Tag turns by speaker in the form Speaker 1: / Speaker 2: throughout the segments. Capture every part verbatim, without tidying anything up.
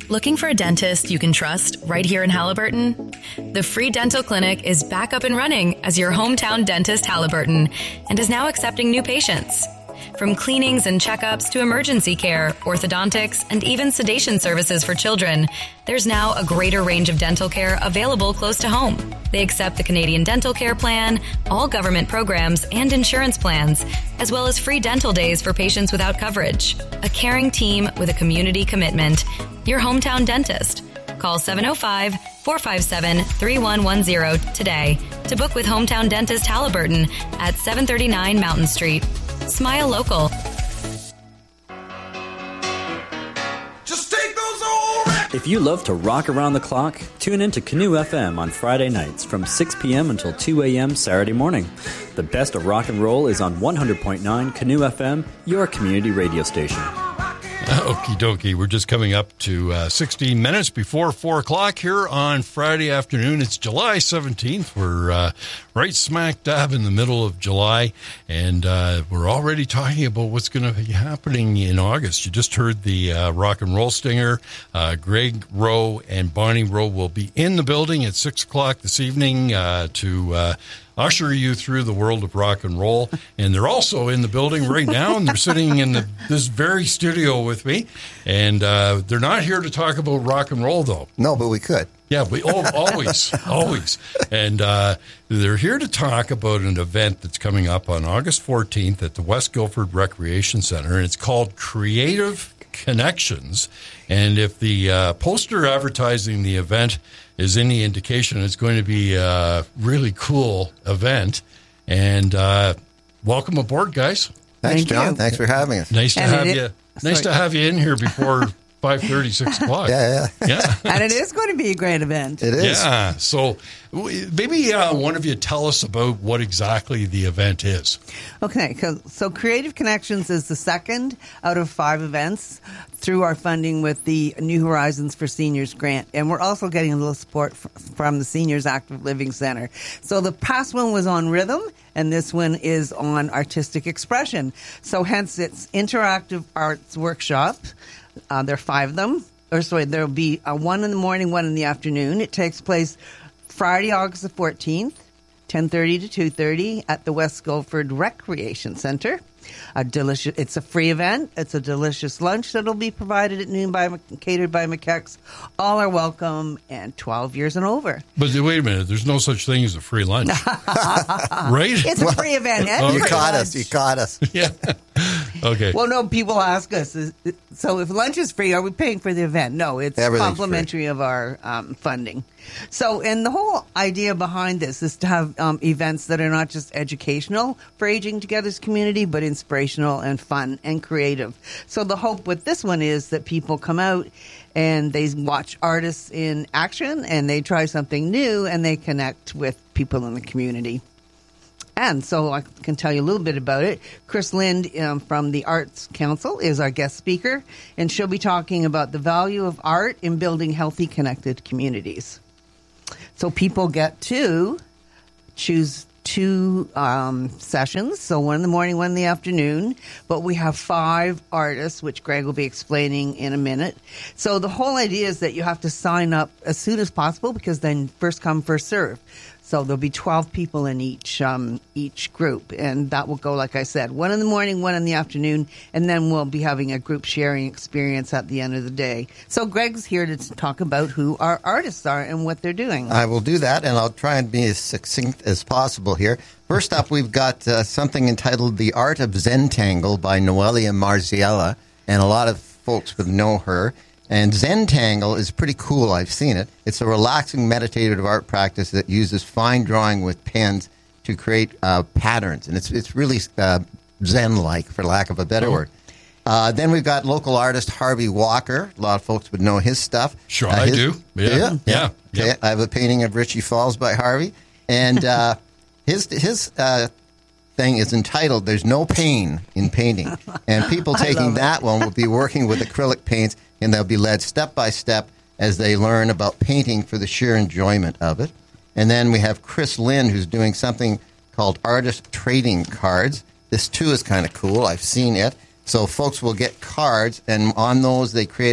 Speaker 1: Looking for a dentist you can trust right here in Haliburton? The Free Dental Clinic is back up and running as your hometown dentist, Haliburton, and is now accepting new patients. From cleanings and checkups to emergency care, orthodontics, and even sedation services for children, there's now a greater range of dental care available close to home. They accept the Canadian Dental Care Plan, all government programs, and insurance plans, as well as free dental days for patients without coverage. A caring team with a community commitment. Your hometown dentist. Call seven oh five, four five seven, three one one zero today to book with Hometown Dentist Haliburton at seven thirty-nine Mountain Street. Smile local.
Speaker 2: Just take those old records.
Speaker 3: If you love to rock around the clock, tune in to Canoe F M on Friday nights from six p.m. until two a.m. Saturday morning. The best of rock and roll is on one hundred point nine Canoe F M, your community radio station.
Speaker 4: Okie dokie. We're just coming up to uh, sixteen minutes before four o'clock here on Friday afternoon. It's July seventeenth. We're uh, right smack dab in the middle of July, and uh, we're already talking about what's going to be happening in August. You just heard the uh, rock and roll stinger. Uh, Greg Rowe and Bonnie Rowe will be in the building at six o'clock this evening uh, to uh, usher you through the world of rock and roll. And they're also in the building right now, and they're sitting in the, this very studio with me. And uh, they're not here to talk about rock and roll, though.
Speaker 5: No, but we could.
Speaker 4: Yeah, we oh, always, always. And uh, they're here to talk about an event that's coming up on August fourteenth at the West Guildford Recreation Center, and it's called Creative Connections. And if the uh, poster advertising the event is any indication, it's going to be a really cool event. And uh, welcome aboard, guys.
Speaker 5: Thanks,
Speaker 6: Thank
Speaker 5: John.
Speaker 6: you.
Speaker 5: Thanks for having us.
Speaker 4: Nice to
Speaker 6: And
Speaker 4: have
Speaker 6: it-
Speaker 4: you. Nice
Speaker 6: sorry.
Speaker 4: to have you in here before five thirty, six o'clock.
Speaker 5: Yeah, yeah.
Speaker 4: Yeah.
Speaker 6: And it is going to be a great event.
Speaker 5: It is.
Speaker 4: Yeah. So w- maybe uh, one of you tell us about what exactly the event is.
Speaker 6: Okay, 'cause- so Creative Connections is the second out of five events through our funding with the New Horizons for Seniors grant. And we're also getting a little support f- from the Seniors Active Living Center. So the past one was on rhythm, and this one is on artistic expression. So hence it's interactive arts workshop. Uh, there are five of them. Or sorry, there will be uh, one in the morning, one in the afternoon. It takes place Friday, August the fourteenth, ten thirty to two thirty at the West Guildford Recreation Center. A delicious. It's a free event. It's a delicious lunch that'll be provided at noon by catered by McKex. All are welcome, and twelve years and over.
Speaker 4: But wait a minute, there's no such thing as a free lunch, right?
Speaker 6: It's a free event. And
Speaker 5: You
Speaker 6: free
Speaker 5: caught
Speaker 6: lunch.
Speaker 5: us. You caught us.
Speaker 4: Yeah. Okay.
Speaker 6: Well, no, people ask us, is, so if lunch is free, are we paying for the event? No, it's
Speaker 5: Everything's
Speaker 6: complimentary of our um, funding. So, and the whole idea behind this is to have um, events that are not just educational for Aging Together's community, but inspirational and fun and creative. So the hope with this one is that people come out and they watch artists in action and they try something new and they connect with people in the community. And so I can tell you a little bit about it. Chris Lind um, from the Arts Council is our guest speaker, and she'll be talking about the value of art in building healthy, connected communities. So people get to choose two um, sessions, so one in the morning, one in the afternoon, but we have five artists, which Greg will be explaining in a minute. So the whole idea is that you have to sign up as soon as possible, because then first come, first serve. So there'll be twelve people in each um, each group, and that will go, like I said, one in the morning, one in the afternoon, and then we'll be having a group sharing experience at the end of the day. So Greg's here to talk about who our artists are and what they're doing.
Speaker 5: I will do that, and I'll try and be as succinct as possible here. First up, we've got uh, something entitled The Art of Zentangle by Noelia Marziella, and a lot of folks would know her. And Zentangle is pretty cool. I've seen it. It's a relaxing meditative art practice that uses fine drawing with pens to create uh, patterns. And it's it's really uh, Zen-like, for lack of a better
Speaker 4: Oh.
Speaker 5: word. Uh, then we've got local artist Harvey Walker. A lot of folks would know his stuff.
Speaker 4: Sure,
Speaker 5: Uh,
Speaker 4: I
Speaker 5: his-
Speaker 4: do. Yeah.
Speaker 5: Yeah.
Speaker 4: Yeah.
Speaker 5: Okay.
Speaker 4: Yeah.
Speaker 5: I have a painting of Richie Falls by Harvey. And uh, his his uh, thing is entitled There's No Pain in Painting. And people taking that one will be working with acrylic paints, and they'll be led step by step as they learn about painting for the sheer enjoyment of it. And then we have Chris Lynn, who's doing something called Artist Trading Cards. This, too, is kind of cool. I've seen it. So folks will get cards, and on those they create a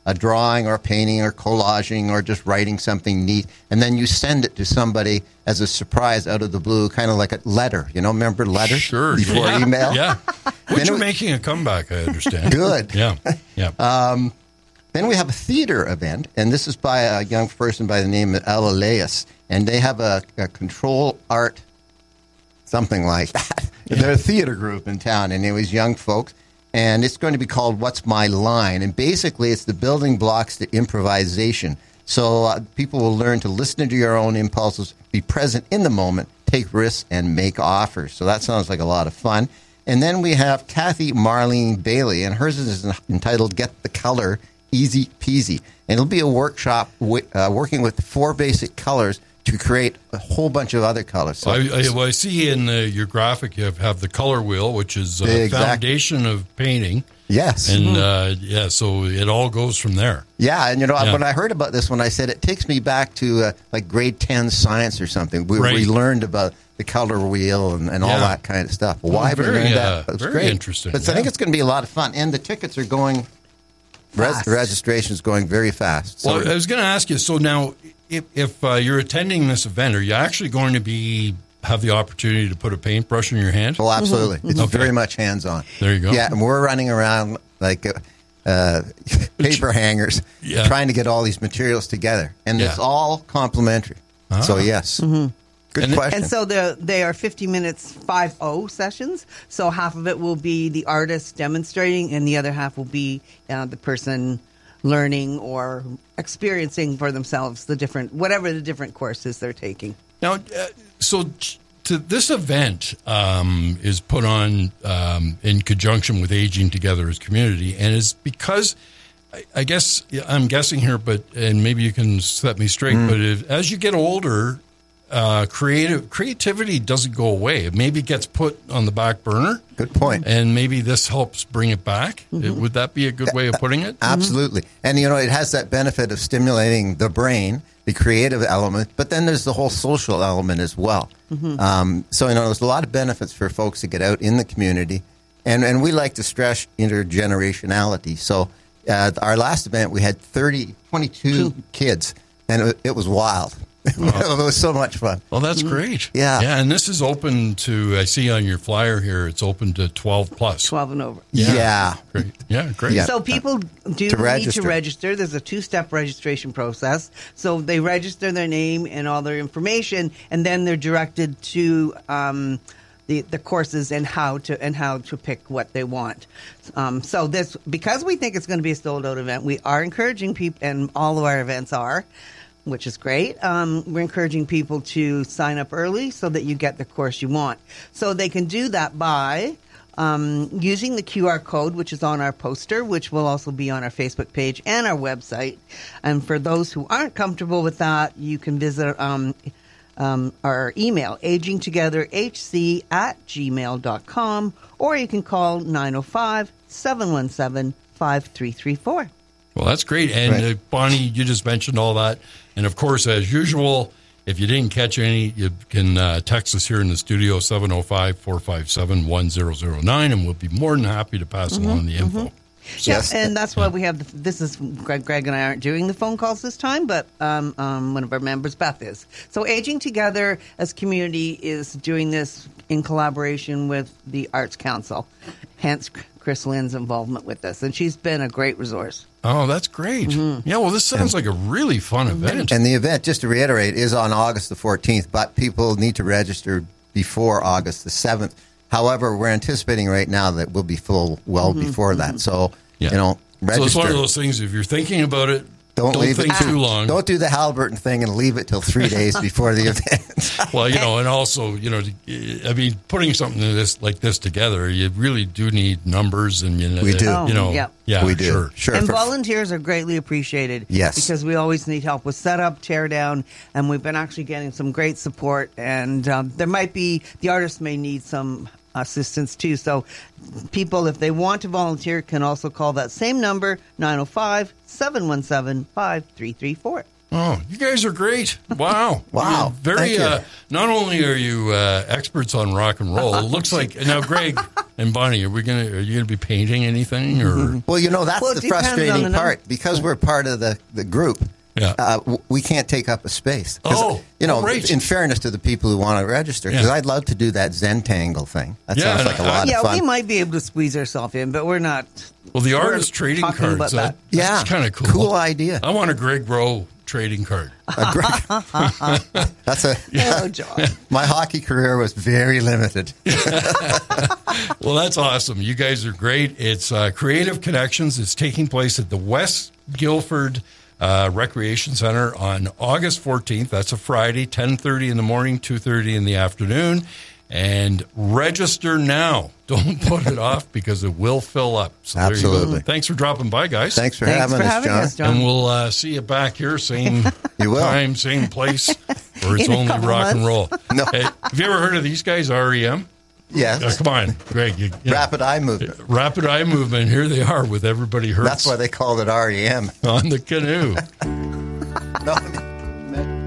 Speaker 5: a drawing or a painting or collaging or just writing something neat, and then you send it to somebody as a surprise out of the blue, kind of like a letter. You know, remember letters?
Speaker 4: Sure.
Speaker 5: Before
Speaker 4: yeah.
Speaker 5: email?
Speaker 4: Yeah. Which
Speaker 5: Then
Speaker 4: are
Speaker 5: we-
Speaker 4: making a comeback, I understand.
Speaker 5: Good.
Speaker 4: Yeah. Yeah.
Speaker 5: Um, then we have a theater event, and this is by a young person by the name of Ella Leas, and they have a, a control art, something like that.
Speaker 4: Yeah.
Speaker 5: They're a theater group in town, and it was young folks, and it's going to be called What's My Line? And basically, it's the building blocks to improvisation. So uh, people will learn to listen to your own impulses, be present in the moment, take risks, and make offers. So that sounds like a lot of fun. And then we have Kathy Marlene Bailey, and hers is entitled Get the Color Easy Peasy. And it'll be a workshop wi- uh, working with four basic colors to create a whole bunch of other colors. So
Speaker 4: I, I, well, I see in uh, your graphic you have, have the color wheel, which is a
Speaker 5: Exact-
Speaker 4: foundation of painting.
Speaker 5: yes.
Speaker 4: And, uh, yeah, so it all goes from there.
Speaker 5: Yeah, and you know,
Speaker 4: Yeah.
Speaker 5: when I heard about this one, I said it takes me back to uh, like grade ten science or something. We,
Speaker 4: Right.
Speaker 5: we learned about the color wheel and, and all
Speaker 4: Yeah.
Speaker 5: that kind of stuff. Why we
Speaker 4: very,
Speaker 5: learned
Speaker 4: uh,
Speaker 5: that? It was
Speaker 4: very
Speaker 5: great.
Speaker 4: interesting,
Speaker 5: But I
Speaker 4: yeah.
Speaker 5: think it's going to be a lot of fun, and the tickets are going. Res-
Speaker 6: Fast.
Speaker 5: registration is going very fast. So
Speaker 4: Well, I was going to ask you, so now, if, if uh, you're attending this event, are you actually going to be have the opportunity to put a paintbrush in your hand?
Speaker 5: well, absolutely, it's
Speaker 4: Okay.
Speaker 5: very much hands on.
Speaker 4: There you go.
Speaker 5: Yeah, and we're running around like uh, uh, paper hangers,
Speaker 4: Yeah.
Speaker 5: trying to get all these materials together, and it's
Speaker 4: Yeah.
Speaker 5: all complimentary.
Speaker 4: Ah.
Speaker 5: So yes, good
Speaker 4: And-
Speaker 5: question.
Speaker 6: And so the, they are fifty minutes, five oh sessions. So half of it will be the artist demonstrating, and the other half will be uh, the person learning or experiencing for themselves the different, whatever the different courses they're taking.
Speaker 4: Now, uh, so t- to this event um, is put on um, in conjunction with Aging Together as Community, and is because I, I guess I'm guessing here, but and maybe you can set me straight. But if, as you get older, uh, creative creativity doesn't go away. It maybe gets put on the back burner.
Speaker 5: Good point.
Speaker 4: And maybe this helps bring it back. Would that be a good way of putting it?
Speaker 5: Absolutely. And, you know, it has that benefit of stimulating the brain, the creative element, but then there's the whole social element as well. Um, so, you know, there's a lot of benefits for folks to get out in the community. And, and we like to stress intergenerationality. So uh, our last event, we had thirty, twenty-two kids, and it, it was wild. It was so much fun.
Speaker 4: Well, that's great.
Speaker 5: Yeah.
Speaker 4: Yeah, and this is open to, I see on your flyer here, it's open to twelve plus.
Speaker 6: twelve and over.
Speaker 5: Yeah.
Speaker 4: Great. Yeah, great.
Speaker 5: Yeah.
Speaker 6: So people do
Speaker 5: To
Speaker 6: need
Speaker 5: register.
Speaker 6: to register. There's a two-step registration process. So they register their name and all their information, and then they're directed to um, the the courses and how to and how to pick what they want. Um, so this because we think it's going to be a sold-out event, we are encouraging people, and all of our events are, which is great. Um, we're encouraging people to sign up early so that you get the course you want. So they can do that by um, using the Q R code, which is on our poster, which will also be on our Facebook page and our website. And for those who aren't comfortable with that, you can visit um, um, our email, agingtogetherhc at gmail dot com, or you can call nine oh five, seven one seven, five three three four.
Speaker 4: Well, that's great. And
Speaker 5: Right.
Speaker 4: uh, Bonnie, you just mentioned all that. And of course, as usual, if you didn't catch any, you can uh, text us here in the studio, seven oh five, four five seven, one zero zero nine, and we'll be more than happy to pass along the info.
Speaker 6: Yeah,
Speaker 5: Yes.
Speaker 6: and that's why we have the, this is Greg, Greg and I aren't doing the phone calls this time, but um, um, one of our members, Beth, is. So Aging Together as Community is doing this in collaboration with the Arts Council, hence Chris Lynn's involvement with this, and she's been a great resource.
Speaker 4: Oh, that's great. Yeah, well, this sounds like a really fun event.
Speaker 5: And the event, just to reiterate, is on August the fourteenth, but people need to register before August the seventh. However, we're anticipating right now that we'll be full well before that. So,
Speaker 4: Yeah.
Speaker 5: you know,
Speaker 4: So
Speaker 5: register.
Speaker 4: it's one of those things, if you're thinking about it,
Speaker 5: don't
Speaker 4: don't,
Speaker 5: leave
Speaker 4: think
Speaker 5: it
Speaker 4: too long.
Speaker 5: Don't do the Halliburton thing and leave it till three days before the event.
Speaker 4: Well, you know, and also, you know, I mean, putting something this like this together, you really do need numbers, and you know,
Speaker 5: We do.
Speaker 4: You know,
Speaker 6: Oh, yeah.
Speaker 4: yeah,
Speaker 5: we do.
Speaker 4: sure.
Speaker 5: Sure.
Speaker 6: And
Speaker 5: for-
Speaker 6: volunteers are greatly appreciated.
Speaker 5: Yes.
Speaker 6: Because we always need help with setup, tear down, and we've been actually getting some great support. And um, there might be, the artists may need some assistance too. So people, if they want to volunteer, can also call that same number, nine oh five, seven one seven, five three three four.
Speaker 4: Oh, you guys are great. Wow.
Speaker 5: Wow.
Speaker 4: You're very,
Speaker 5: Thank you.
Speaker 4: uh, not only are you uh, experts on rock and roll, it looks like, now, Greg and Bonnie, are we going to, are you going to be painting anything or?
Speaker 5: Well, you know, that's
Speaker 6: Well, it
Speaker 5: the
Speaker 6: depends on
Speaker 5: frustrating
Speaker 6: the number.
Speaker 5: part. Because we're part of the, the group,
Speaker 4: Yeah.
Speaker 5: uh, w- we can't take up a space. 'Cause,
Speaker 4: Oh,
Speaker 5: you know,
Speaker 4: oh, right.
Speaker 5: in fairness to the people who want to register, because
Speaker 4: Yeah.
Speaker 5: I'd love to do that Zentangle thing. That
Speaker 4: Yeah,
Speaker 5: sounds like a
Speaker 4: and
Speaker 5: lot
Speaker 6: yeah,
Speaker 5: of fun.
Speaker 6: we might be able to squeeze ourselves in, but we're not.
Speaker 4: Well, the
Speaker 6: We're
Speaker 4: artist trading
Speaker 6: talking
Speaker 4: cards,
Speaker 6: about
Speaker 4: that,
Speaker 6: that.
Speaker 5: Yeah.
Speaker 4: that's kind of cool.
Speaker 5: Cool idea.
Speaker 4: I want a Greg Rowe trading card.
Speaker 5: A great- that's a.
Speaker 6: Oh, John.
Speaker 5: My hockey career was very limited.
Speaker 4: Well, that's awesome. You guys are great. It's uh, Creative Connections. It's taking place at the West Guildford uh, Recreation Center on August fourteenth. That's a Friday, ten thirty in the morning, two thirty in the afternoon. And register now. Don't put it off because it will fill up. So there you go.
Speaker 5: Absolutely.
Speaker 4: Thanks for dropping by, guys.
Speaker 5: Thanks for
Speaker 6: Thanks
Speaker 5: having
Speaker 6: for
Speaker 5: us,
Speaker 6: having
Speaker 5: John.
Speaker 6: us, John.
Speaker 4: And we'll uh, see you back here, same
Speaker 5: You will.
Speaker 4: time, same place, where it's
Speaker 6: In a
Speaker 4: only
Speaker 6: couple
Speaker 4: rock and roll.
Speaker 5: No.
Speaker 4: Hey, have you ever heard of these guys, R E M?
Speaker 5: Yes.
Speaker 4: Uh, come on, Greg. You, you know,
Speaker 5: Rapid eye movement.
Speaker 4: Rapid Eye Movement. Here they are with Everybody Hurts
Speaker 5: That's why they called it R E M.
Speaker 4: on the canoe.
Speaker 5: No,